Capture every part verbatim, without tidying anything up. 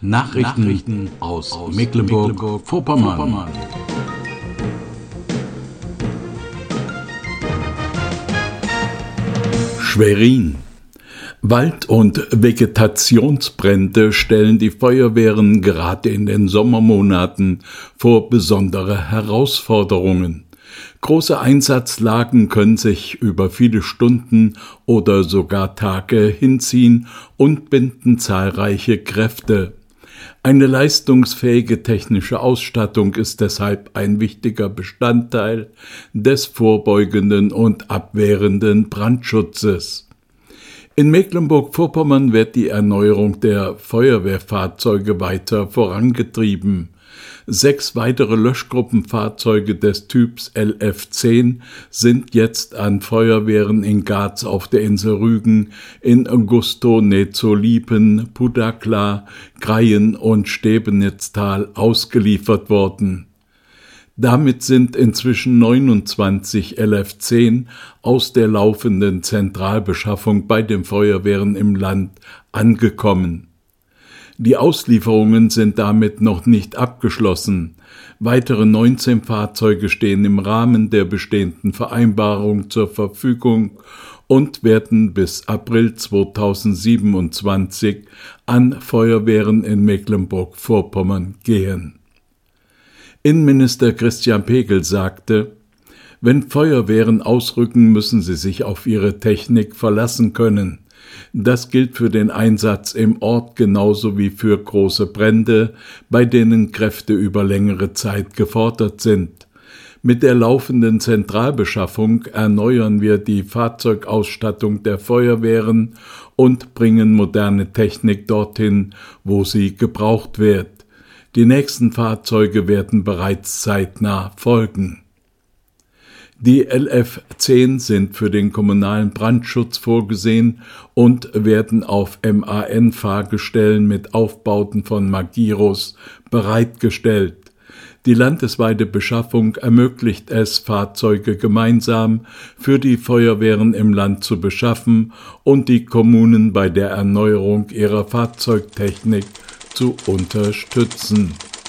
Nachrichten, Nachrichten aus, aus Mecklenburg-Vorpommern. Mecklenburg Schwerin. Wald- und Vegetationsbrände stellen die Feuerwehren gerade in den Sommermonaten vor besondere Herausforderungen. Große Einsatzlagen können sich über viele Stunden oder sogar Tage hinziehen und binden zahlreiche Kräfte. Eine leistungsfähige technische Ausstattung ist deshalb ein wichtiger Bestandteil des vorbeugenden und abwehrenden Brandschutzes. In Mecklenburg-Vorpommern wird die Erneuerung der Feuerwehrfahrzeuge weiter vorangetrieben. Sechs weitere Löschgruppenfahrzeuge des Typs L F zehn sind jetzt an Feuerwehren in Garz auf der Insel Rügen, in Gustow-Nezzo-Liepen, Pudakla, Greien und Stebenitztal ausgeliefert worden. Damit sind inzwischen neunundzwanzig L F zehn aus der laufenden Zentralbeschaffung bei den Feuerwehren im Land angekommen. Die Auslieferungen sind damit noch nicht abgeschlossen. Weitere neunzehn Fahrzeuge stehen im Rahmen der bestehenden Vereinbarung zur Verfügung und werden bis April zweitausendsiebenundzwanzig an Feuerwehren in Mecklenburg-Vorpommern gehen. Innenminister Christian Pegel sagte: Wenn Feuerwehren ausrücken, müssen sie sich auf ihre Technik verlassen können. Das gilt für den Einsatz im Ort genauso wie für große Brände, bei denen Kräfte über längere Zeit gefordert sind. Mit der laufenden Zentralbeschaffung erneuern wir die Fahrzeugausstattung der Feuerwehren und bringen moderne Technik dorthin, wo sie gebraucht wird. Die nächsten Fahrzeuge werden bereits zeitnah folgen. Die L F zehn sind für den kommunalen Brandschutz vorgesehen und werden auf M A N-Fahrgestellen mit Aufbauten von Magirus bereitgestellt. Die landesweite Beschaffung ermöglicht es, Fahrzeuge gemeinsam für die Feuerwehren im Land zu beschaffen und die Kommunen bei der Erneuerung ihrer Fahrzeugtechnik zu unterstützen.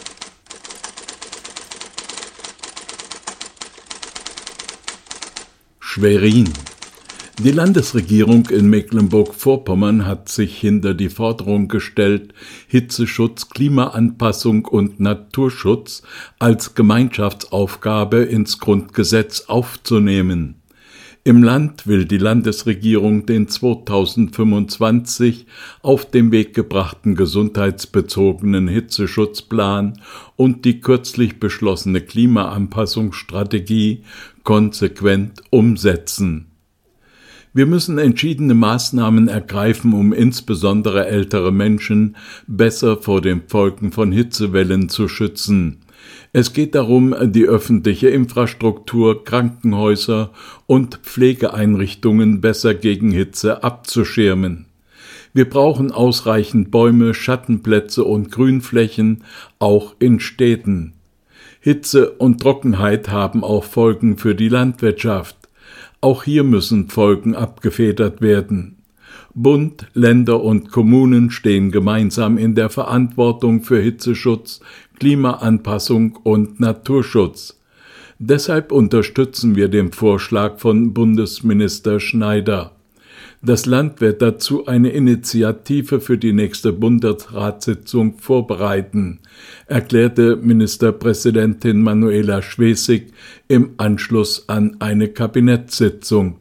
Schwerin. Die Landesregierung in Mecklenburg-Vorpommern hat sich hinter die Forderung gestellt, Hitzeschutz, Klimaanpassung und Naturschutz als Gemeinschaftsaufgabe ins Grundgesetz aufzunehmen. Im Land will die Landesregierung den zweitausendfünfundzwanzig auf den Weg gebrachten gesundheitsbezogenen Hitzeschutzplan und die kürzlich beschlossene Klimaanpassungsstrategie konsequent umsetzen. Wir müssen entschiedene Maßnahmen ergreifen, um insbesondere ältere Menschen besser vor den Folgen von Hitzewellen zu schützen. Es geht darum, die öffentliche Infrastruktur, Krankenhäuser und Pflegeeinrichtungen besser gegen Hitze abzuschirmen. Wir brauchen ausreichend Bäume, Schattenplätze und Grünflächen, auch in Städten. Hitze und Trockenheit haben auch Folgen für die Landwirtschaft. Auch hier müssen Folgen abgefedert werden. Bund, Länder und Kommunen stehen gemeinsam in der Verantwortung für Hitzeschutz, Klimaanpassung und Naturschutz. Deshalb unterstützen wir den Vorschlag von Bundesminister Schneider. Das Land wird dazu eine Initiative für die nächste Bundesratssitzung vorbereiten, erklärte Ministerpräsidentin Manuela Schwesig im Anschluss an eine Kabinettssitzung.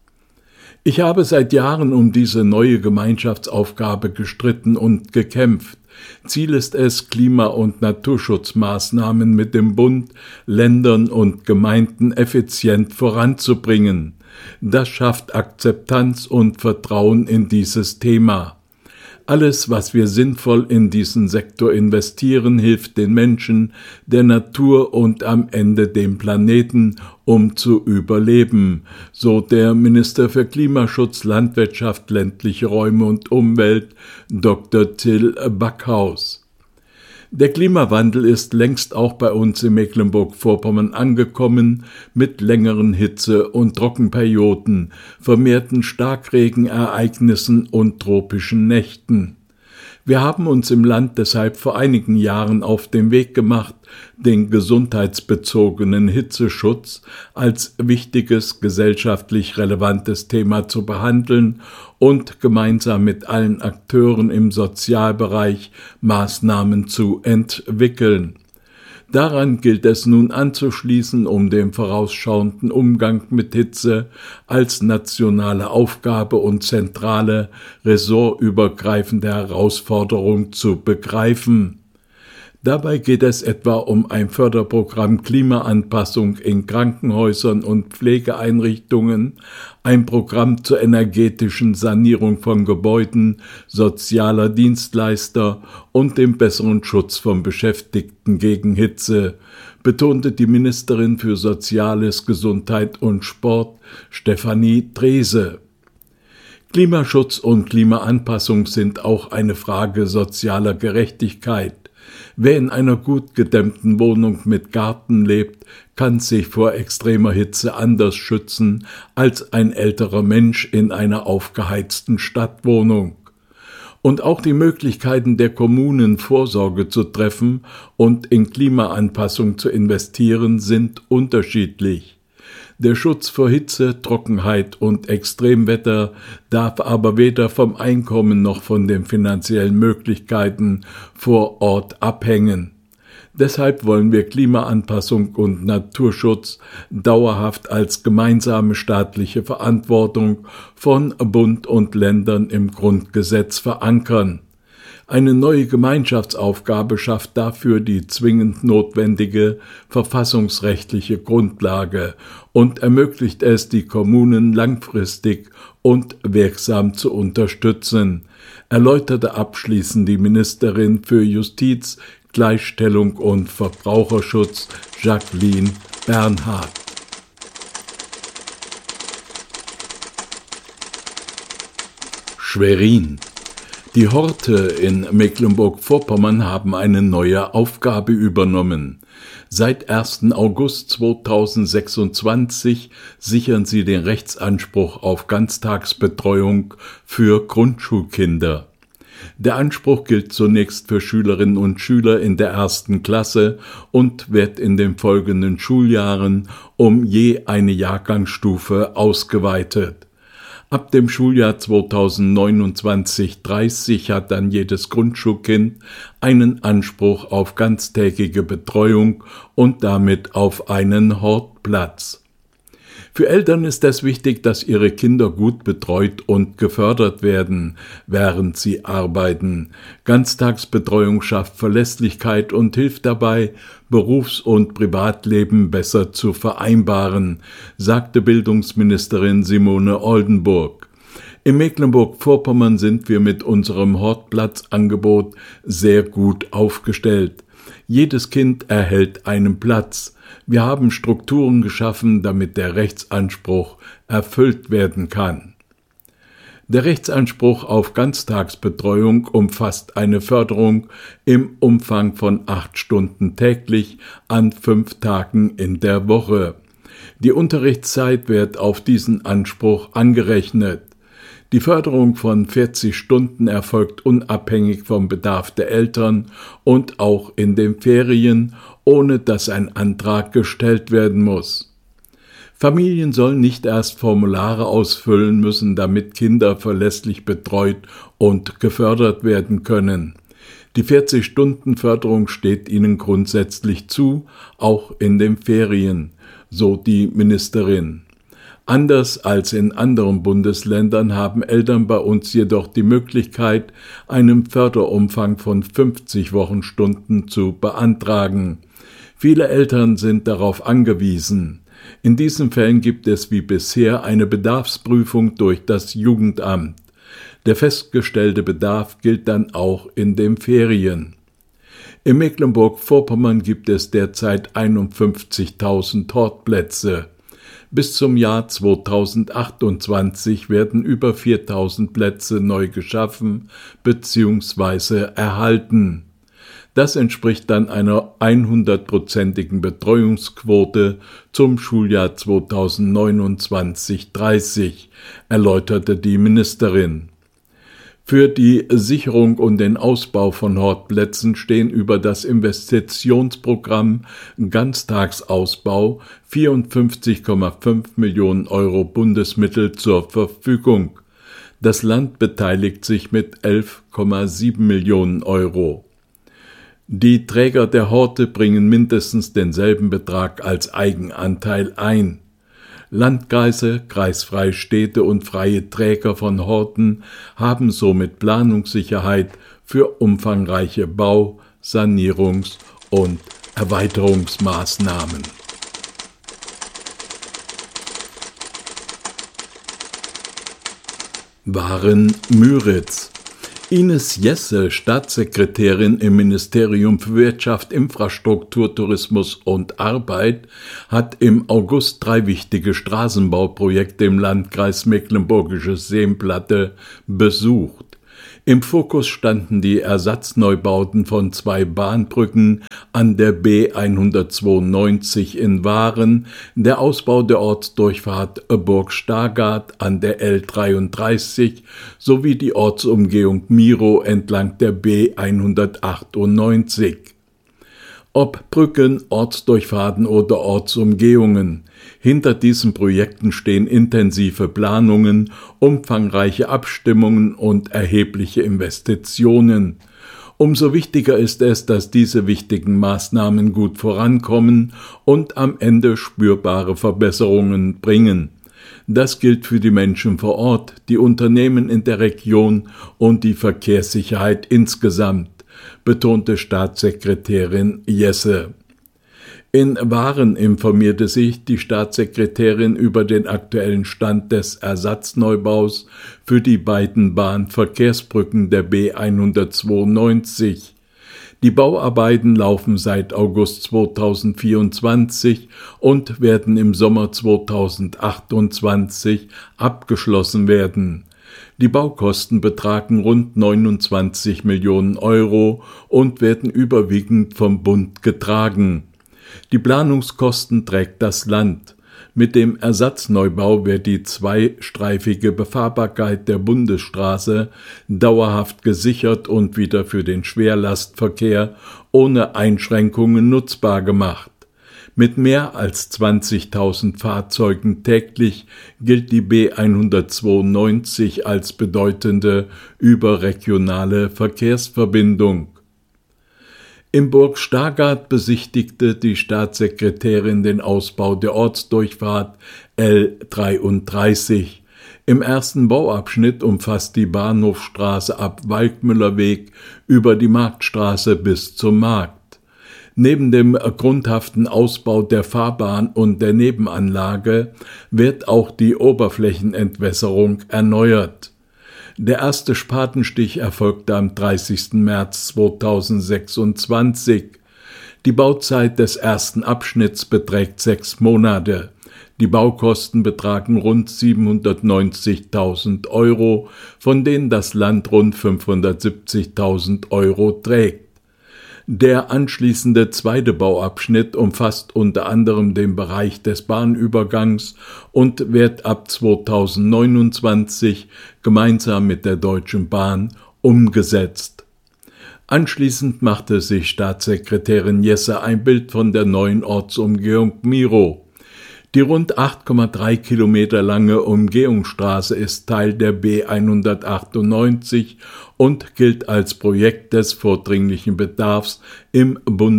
Ich habe seit Jahren um diese neue Gemeinschaftsaufgabe gestritten und gekämpft. Ziel ist es, Klima- und Naturschutzmaßnahmen mit dem Bund, Ländern und Gemeinden effizient voranzubringen. Das schafft Akzeptanz und Vertrauen in dieses Thema. Alles, was wir sinnvoll in diesen Sektor investieren, hilft den Menschen, der Natur und am Ende dem Planeten, um zu überleben, so der Minister für Klimaschutz, Landwirtschaft, ländliche Räume und Umwelt, Doktor Till Backhaus. Der Klimawandel ist längst auch bei uns in Mecklenburg-Vorpommern angekommen, mit längeren Hitze- und Trockenperioden, vermehrten Starkregenereignissen und tropischen Nächten. Wir haben uns im Land deshalb vor einigen Jahren auf den Weg gemacht, den gesundheitsbezogenen Hitzeschutz als wichtiges gesellschaftlich relevantes Thema zu behandeln und gemeinsam mit allen Akteuren im Sozialbereich Maßnahmen zu entwickeln. Daran gilt es nun anzuschließen, um den vorausschauenden Umgang mit Hitze als nationale Aufgabe und zentrale, ressortübergreifende Herausforderung zu begreifen. Dabei geht es etwa um ein Förderprogramm Klimaanpassung in Krankenhäusern und Pflegeeinrichtungen, ein Programm zur energetischen Sanierung von Gebäuden, sozialer Dienstleister und dem besseren Schutz von Beschäftigten gegen Hitze, betonte die Ministerin für Soziales, Gesundheit und Sport, Stefanie Drese. Klimaschutz und Klimaanpassung sind auch eine Frage sozialer Gerechtigkeit. Wer in einer gut gedämmten Wohnung mit Garten lebt, kann sich vor extremer Hitze anders schützen als ein älterer Mensch in einer aufgeheizten Stadtwohnung. Und auch die Möglichkeiten der Kommunen, Vorsorge zu treffen und in Klimaanpassung zu investieren, sind unterschiedlich. Der Schutz vor Hitze, Trockenheit und Extremwetter darf aber weder vom Einkommen noch von den finanziellen Möglichkeiten vor Ort abhängen. Deshalb wollen wir Klimaanpassung und Naturschutz dauerhaft als gemeinsame staatliche Verantwortung von Bund und Ländern im Grundgesetz verankern. Eine neue Gemeinschaftsaufgabe schafft dafür die zwingend notwendige verfassungsrechtliche Grundlage und ermöglicht es, die Kommunen langfristig und wirksam zu unterstützen, erläuterte abschließend die Ministerin für Justiz, Gleichstellung und Verbraucherschutz Jacqueline Bernhard. Schwerin. Die Horte in Mecklenburg-Vorpommern haben eine neue Aufgabe übernommen. Seit ersten August zweitausendsechsundzwanzig sichern sie den Rechtsanspruch auf Ganztagsbetreuung für Grundschulkinder. Der Anspruch gilt zunächst für Schülerinnen und Schüler in der ersten Klasse und wird in den folgenden Schuljahren um je eine Jahrgangsstufe ausgeweitet. Ab dem Schuljahr zweitausendneunundzwanzig dreißig hat dann jedes Grundschulkind einen Anspruch auf ganztägige Betreuung und damit auf einen Hortplatz. Für Eltern ist es wichtig, dass ihre Kinder gut betreut und gefördert werden, während sie arbeiten. Ganztagsbetreuung schafft Verlässlichkeit und hilft dabei, Berufs- und Privatleben besser zu vereinbaren, sagte Bildungsministerin Simone Oldenburg. In Mecklenburg-Vorpommern sind wir mit unserem Hortplatzangebot sehr gut aufgestellt. Jedes Kind erhält einen Platz. Wir haben Strukturen geschaffen, damit der Rechtsanspruch erfüllt werden kann. Der Rechtsanspruch auf Ganztagsbetreuung umfasst eine Förderung im Umfang von acht Stunden täglich an fünf Tagen in der Woche. Die Unterrichtszeit wird auf diesen Anspruch angerechnet. Die Förderung von vierzig Stunden erfolgt unabhängig vom Bedarf der Eltern und auch in den Ferien, ohne dass ein Antrag gestellt werden muss. Familien sollen nicht erst Formulare ausfüllen müssen, damit Kinder verlässlich betreut und gefördert werden können. Die vierzig-Stunden-Förderung steht ihnen grundsätzlich zu, auch in den Ferien, so die Ministerin. Anders als in anderen Bundesländern haben Eltern bei uns jedoch die Möglichkeit, einen Förderumfang von fünfzig Wochenstunden zu beantragen. Viele Eltern sind darauf angewiesen. In diesen Fällen gibt es wie bisher eine Bedarfsprüfung durch das Jugendamt. Der festgestellte Bedarf gilt dann auch in den Ferien. In Mecklenburg-Vorpommern gibt es derzeit einundfünfzigtausend Hortplätze. Bis zum Jahr zweitausendachtundzwanzig werden über viertausend Plätze neu geschaffen bzw. erhalten. Das entspricht dann einer hundertprozentigen Betreuungsquote zum Schuljahr zweitausendneunundzwanzig dreißig, erläuterte die Ministerin. Für die Sicherung und den Ausbau von Hortplätzen stehen über das Investitionsprogramm Ganztagsausbau vierundfünfzig Komma fünf Millionen Euro Bundesmittel zur Verfügung. Das Land beteiligt sich mit elf Komma sieben Millionen Euro. Die Träger der Horte bringen mindestens denselben Betrag als Eigenanteil ein. Landkreise, kreisfreie Städte und freie Träger von Horten haben somit Planungssicherheit für umfangreiche Bau-, Sanierungs- und Erweiterungsmaßnahmen. Waren-Müritz. Ines Jesse, Staatssekretärin im Ministerium für Wirtschaft, Infrastruktur, Tourismus und Arbeit, hat im August drei wichtige Straßenbauprojekte im Landkreis Mecklenburgische Seenplatte besucht. Im Fokus standen die Ersatzneubauten von zwei Bahnbrücken an der B hundertzweiundneunzig in Waren, der Ausbau der Ortsdurchfahrt Burg Stargard an der L dreiunddreißig sowie die Ortsumgehung Miro entlang der B hundertachtundneunzig. Ob Brücken, Ortsdurchfahrten oder Ortsumgehungen, hinter diesen Projekten stehen intensive Planungen, umfangreiche Abstimmungen und erhebliche Investitionen. Umso wichtiger ist es, dass diese wichtigen Maßnahmen gut vorankommen und am Ende spürbare Verbesserungen bringen. Das gilt für die Menschen vor Ort, die Unternehmen in der Region und die Verkehrssicherheit insgesamt, betonte Staatssekretärin Jesse. In Waren informierte sich die Staatssekretärin über den aktuellen Stand des Ersatzneubaus für die beiden Bahnverkehrsbrücken der B hundertzweiundneunzig. Die Bauarbeiten laufen seit August zweitausendvierundzwanzig und werden im Sommer zweitausendachtundzwanzig abgeschlossen werden. Die Baukosten betragen rund neunundzwanzig Millionen Euro und werden überwiegend vom Bund getragen. Die Planungskosten trägt das Land. Mit dem Ersatzneubau wird die zweistreifige Befahrbarkeit der Bundesstraße dauerhaft gesichert und wieder für den Schwerlastverkehr ohne Einschränkungen nutzbar gemacht. Mit mehr als zwanzigtausend Fahrzeugen täglich gilt die B hundertzweiundneunzig als bedeutende überregionale Verkehrsverbindung. In Burg Stargard besichtigte die Staatssekretärin den Ausbau der Ortsdurchfahrt L dreiunddreißig. Im ersten Bauabschnitt umfasst die Bahnhofstraße ab Waldmüllerweg über die Marktstraße bis zum Markt. Neben dem grundhaften Ausbau der Fahrbahn und der Nebenanlage wird auch die Oberflächenentwässerung erneuert. Der erste Spatenstich erfolgte am dreißigsten März zweitausendsechsundzwanzig. Die Bauzeit des ersten Abschnitts beträgt sechs Monate. Die Baukosten betragen rund siebenhundertneunzigtausend Euro, von denen das Land rund fünfhundertsiebzigtausend Euro trägt. Der anschließende zweite Bauabschnitt umfasst unter anderem den Bereich des Bahnübergangs und wird ab zweitausendneunundzwanzig gemeinsam mit der Deutschen Bahn umgesetzt. Anschließend machte sich Staatssekretärin Jesse ein Bild von der neuen Ortsumgehung Miro. Die rund acht Komma drei Kilometer lange Umgehungsstraße ist Teil der B hundertachtundneunzig und gilt als Projekt des vordringlichen Bedarfs im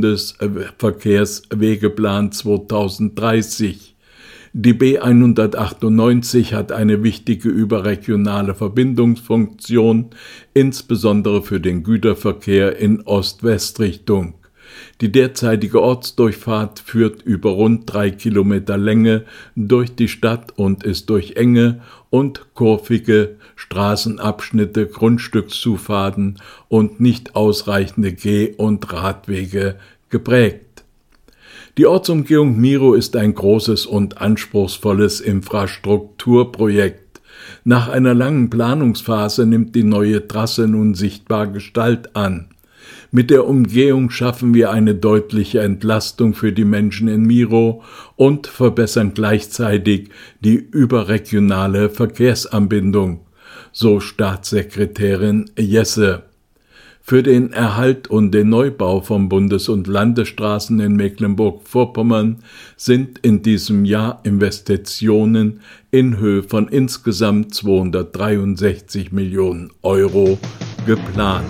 Bundesverkehrswegeplan zweitausenddreißig. Die B hundertachtundneunzig hat eine wichtige überregionale Verbindungsfunktion, insbesondere für den Güterverkehr in Ost-West-Richtung. Die derzeitige Ortsdurchfahrt führt über rund drei Kilometer Länge durch die Stadt und ist durch enge und kurvige Straßenabschnitte, Grundstückszufahrten und nicht ausreichende Geh- und Radwege geprägt. Die Ortsumgehung Miro ist ein großes und anspruchsvolles Infrastrukturprojekt. Nach einer langen Planungsphase nimmt die neue Trasse nun sichtbar Gestalt an. Mit der Umgehung schaffen wir eine deutliche Entlastung für die Menschen in Miro und verbessern gleichzeitig die überregionale Verkehrsanbindung. so Staatssekretärin Jesse. Für den Erhalt und den Neubau von Bundes- und Landesstraßen in Mecklenburg-Vorpommern sind in diesem Jahr Investitionen in Höhe von insgesamt zweihundertdreiundsechzig Millionen Euro geplant.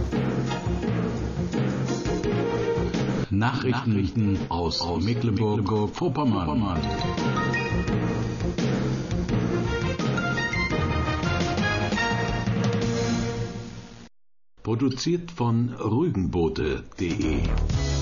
Nachrichten aus, aus Mecklenburg-Vorpommern. Produziert von Rügenboote punkt de